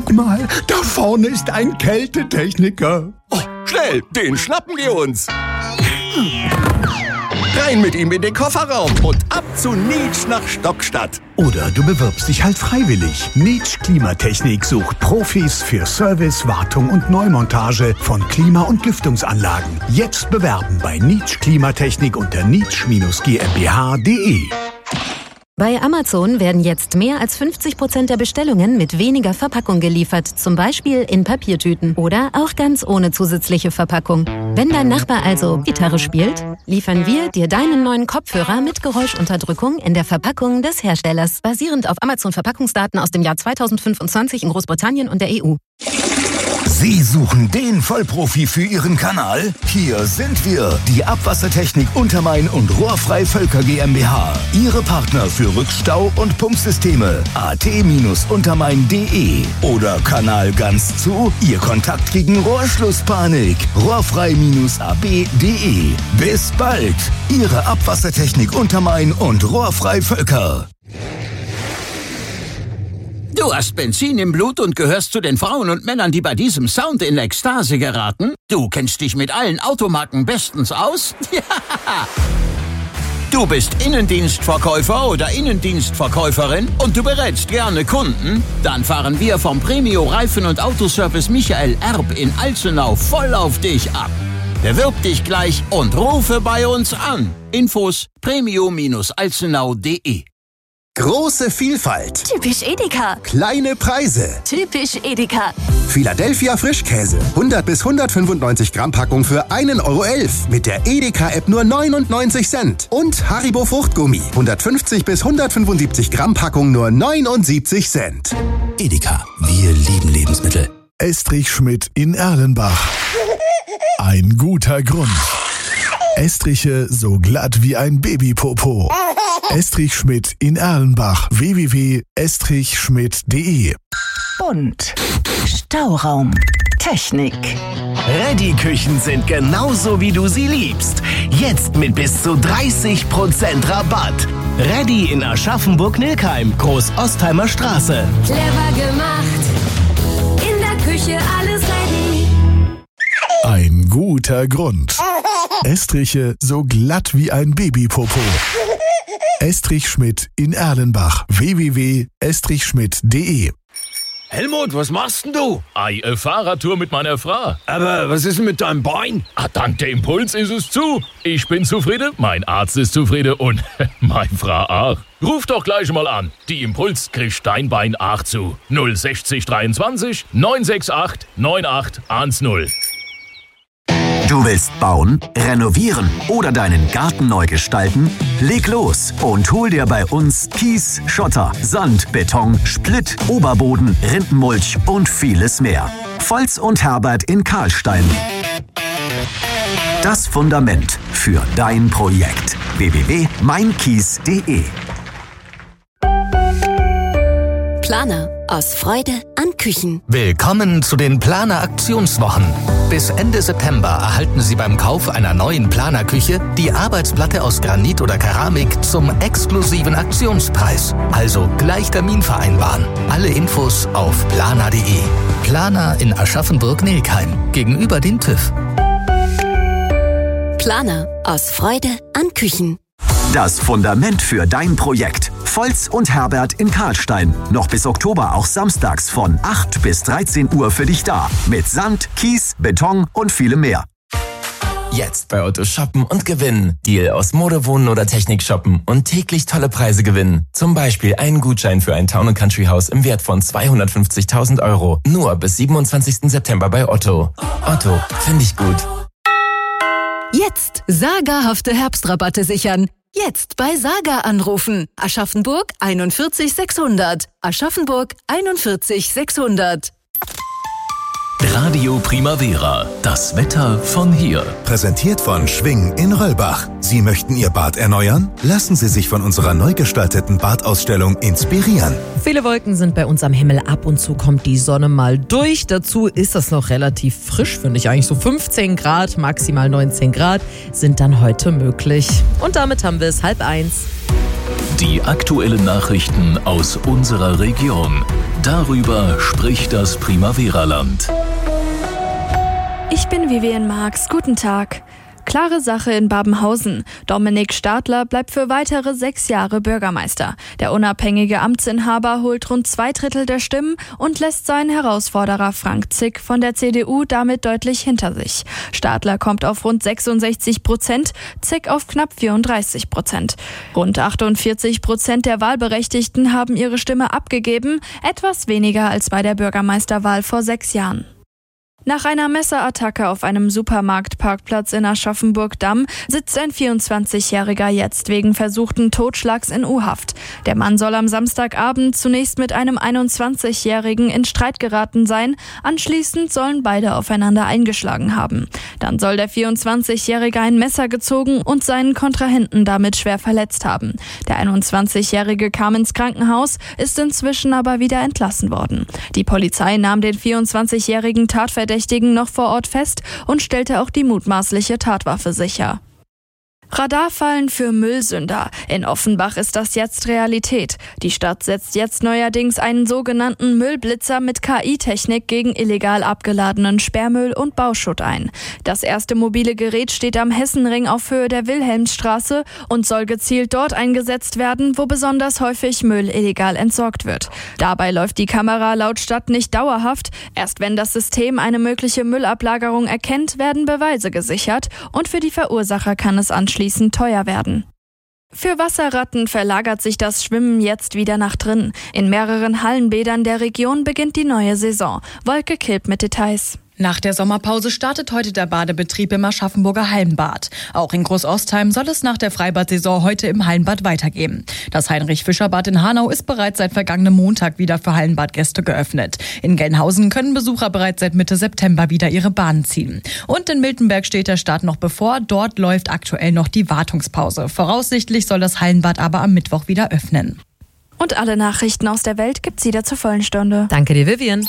Guck mal, da vorne ist ein Kältetechniker. Oh, schnell, den schnappen wir uns. Rein mit ihm in den Kofferraum und ab zu Nitsch nach Stockstadt. Oder du bewirbst dich halt freiwillig. Nitsch Klimatechnik sucht Profis für Service, Wartung und Neumontage von Klima- und Lüftungsanlagen. Jetzt bewerben bei Nitsch Klimatechnik unter nitsch-gmbh.de. Bei Amazon werden jetzt mehr als 50% der Bestellungen mit weniger Verpackung geliefert, zum Beispiel in Papiertüten oder auch ganz ohne zusätzliche Verpackung. Wenn dein Nachbar also Gitarre spielt, liefern wir dir deinen neuen Kopfhörer mit Geräuschunterdrückung in der Verpackung des Herstellers, basierend auf Amazon-Verpackungsdaten aus dem Jahr 2025 in Großbritannien und der EU. Sie suchen den Vollprofi für Ihren Kanal? Hier sind wir, die Abwassertechnik Untermain und Rohrfrei Völker GmbH. Ihre Partner für Rückstau- und Pumpsysteme. at-untermain.de oder Kanal ganz zu, Ihr Kontakt gegen Rohrschlusspanik. rohrfrei-ab.de. Bis bald, Ihre Abwassertechnik Untermain und Rohrfrei Völker. Du hast Benzin im Blut und gehörst zu den Frauen und Männern, die bei diesem Sound in Ekstase geraten? Du kennst dich mit allen Automarken bestens aus? Ja! Du bist Innendienstverkäufer oder Innendienstverkäuferin und du berätst gerne Kunden? Dann fahren wir vom Premio Reifen- und Autoservice Michael Erb in Alzenau voll auf dich ab. Bewirb dich gleich und rufe bei uns an. Infos premio-alzenau.de. Große Vielfalt. Typisch Edeka. Kleine Preise. Typisch Edeka. Philadelphia Frischkäse. 100 bis 195 Gramm Packung für 1,11 € mit der Edeka-App nur 99 Cent. Und Haribo Fruchtgummi. 150 bis 175 Gramm Packung nur 79 Cent. Edeka, wir lieben Lebensmittel. Estrich Schmidt in Erlenbach. Ein guter Grund. Estriche so glatt wie ein Babypopo. Estrich Schmidt in Erlenbach. www.estrichschmidt.de. Bunt. Stauraum. Technik. Ready-Küchen sind genauso, wie du sie liebst. Jetzt mit bis zu 30% Rabatt. Ready in Aschaffenburg-Nilkheim, Groß-Ostheimer Straße. Clever gemacht. In der Küche alles ready. Ein guter Grund. Estriche so glatt wie ein Babypopo. Estrich Schmidt in Erlenbach. www.estrichschmidt.de. Helmut, was machst denn du? Eine Fahrradtour mit meiner Frau. Aber was ist denn mit deinem Bein? Dank der Impuls ist es zu. Ich bin zufrieden, mein Arzt ist zufrieden und meine Frau auch. Ruf doch gleich mal an. Die Impuls kriegt dein Bein auch zu. 060 23 968 9810. Du willst bauen, renovieren oder deinen Garten neu gestalten? Leg los und hol dir bei uns Kies, Schotter, Sand, Beton, Splitt, Oberboden, Rindenmulch und vieles mehr. Volz und Herbert in Karlstein. Das Fundament für dein Projekt. www.meinkies.de. Planer aus Freude an Küchen. Willkommen zu den Planer-Aktionswochen. Bis Ende September erhalten Sie beim Kauf einer neuen Planer-Küche die Arbeitsplatte aus Granit oder Keramik zum exklusiven Aktionspreis. Also gleich Termin vereinbaren. Alle Infos auf planer.de. Planer in Aschaffenburg-Nilkheim gegenüber den TÜV. Planer aus Freude an Küchen. Das Fundament für dein Projekt. Volz und Herbert in Karlstein. Noch bis Oktober auch samstags von 8 bis 13 Uhr für dich da. Mit Sand, Kies, Beton und vielem mehr. Jetzt bei Otto shoppen und gewinnen. Deal aus Mode, Wohnen oder Technik shoppen und täglich tolle Preise gewinnen. Zum Beispiel einen Gutschein für ein Town & Country Haus im Wert von 250.000 €. Nur bis 27. September bei Otto. Otto, finde ich gut. Jetzt sagerhafte Herbstrabatte sichern. Jetzt bei Saga anrufen. Aschaffenburg 41 600. Aschaffenburg 41 600. Radio Primavera, das Wetter von hier. Präsentiert von Schwing in Röllbach. Sie möchten Ihr Bad erneuern? Lassen Sie sich von unserer neu gestalteten Badausstellung inspirieren. Viele Wolken sind bei uns am Himmel. Ab und zu kommt die Sonne mal durch. Dazu ist das noch relativ frisch, finde ich eigentlich. So 15 Grad, maximal 19 Grad sind dann heute möglich. Und damit haben wir es 12:30. Die aktuellen Nachrichten aus unserer Region. Darüber spricht das Primavera-Land. Ich bin Vivian Marx. Guten Tag. Klare Sache in Babenhausen. Dominik Stadler bleibt für weitere 6 Jahre Bürgermeister. Der unabhängige Amtsinhaber holt rund 2/3 der Stimmen und lässt seinen Herausforderer Frank Zick von der CDU damit deutlich hinter sich. Stadler kommt auf rund 66%, Zick auf knapp 34%. Rund 48% der Wahlberechtigten haben ihre Stimme abgegeben, etwas weniger als bei der Bürgermeisterwahl vor 6 Jahren. Nach einer Messerattacke auf einem Supermarktparkplatz in Aschaffenburg-Damm sitzt ein 24-Jähriger jetzt wegen versuchten Totschlags in U-Haft. Der Mann soll am Samstagabend zunächst mit einem 21-Jährigen in Streit geraten sein. Anschließend sollen beide aufeinander eingeschlagen haben. Dann soll der 24-Jährige ein Messer gezogen und seinen Kontrahenten damit schwer verletzt haben. Der 21-Jährige kam ins Krankenhaus, ist inzwischen aber wieder entlassen worden. Die Polizei nahm den 24-jährigen Tatverdächtigen noch vor Ort fest und stellte auch die mutmaßliche Tatwaffe sicher. Radarfallen für Müllsünder. In Offenbach ist das jetzt Realität. Die Stadt setzt jetzt neuerdings einen sogenannten Müllblitzer mit KI-Technik gegen illegal abgeladenen Sperrmüll und Bauschutt ein. Das erste mobile Gerät steht am Hessenring auf Höhe der Wilhelmstraße und soll gezielt dort eingesetzt werden, wo besonders häufig Müll illegal entsorgt wird. Dabei läuft die Kamera laut Stadt nicht dauerhaft. Erst wenn das System eine mögliche Müllablagerung erkennt, werden Beweise gesichert und für die Verursacher kann es anschließend teuer werden. Für Wasserratten verlagert sich das Schwimmen jetzt wieder nach drinnen. In mehreren Hallenbädern der Region beginnt die neue Saison. Wolke Kilp mit Details. Nach der Sommerpause startet heute der Badebetrieb im Aschaffenburger Hallenbad. Auch in Großostheim soll es nach der Freibad-Saison heute im Hallenbad weitergehen. Das Heinrich-Fischer-Bad in Hanau ist bereits seit vergangenem Montag wieder für Hallenbadgäste geöffnet. In Gelnhausen können Besucher bereits seit Mitte September wieder ihre Bahnen ziehen. Und in Miltenberg steht der Start noch bevor. Dort läuft aktuell noch die Wartungspause. Voraussichtlich soll das Hallenbad aber am Mittwoch wieder öffnen. Und alle Nachrichten aus der Welt gibt's wieder zur vollen Stunde. Danke dir, Vivian.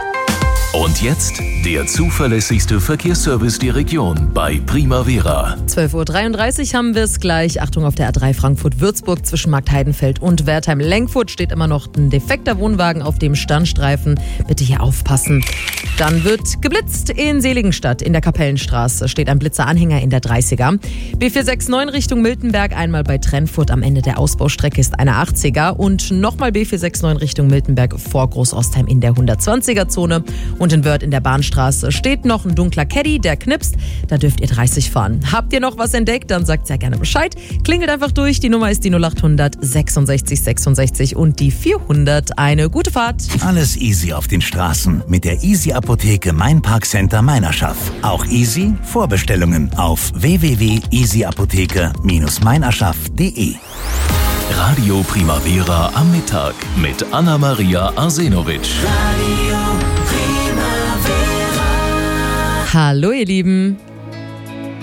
Und jetzt der zuverlässigste Verkehrsservice der Region bei Primavera. 12:33 Uhr haben wir es gleich. Achtung, auf der A3 Frankfurt-Würzburg zwischen Marktheidenfeld und Wertheim-Lenkfurt steht immer noch ein defekter Wohnwagen auf dem Standstreifen. Bitte hier aufpassen. Dann wird geblitzt in Seligenstadt. In der Kapellenstraße steht ein Blitzeranhänger in der 30er. B469 Richtung Miltenberg, einmal bei Trennfurt. Am Ende der Ausbaustrecke ist eine 80er. Und nochmal B469 Richtung Miltenberg vor Großostheim in der 120er-Zone. Und in Wörth in der Bahnstraße steht noch ein dunkler Caddy, der knipst. Da dürft ihr 30 fahren. Habt ihr noch was entdeckt, dann sagt sehr gerne Bescheid. Klingelt einfach durch. Die Nummer ist die 0800 66 66 und die 400. Eine gute Fahrt. Alles easy auf den Straßen mit der Easy Apotheke Mein Parkcenter Meinerschaft. Auch easy Vorbestellungen auf www.easyapotheke-meinerschaft.de. Radio Primavera am Mittag mit Anna-Maria Arsenovic. Hallo ihr Lieben.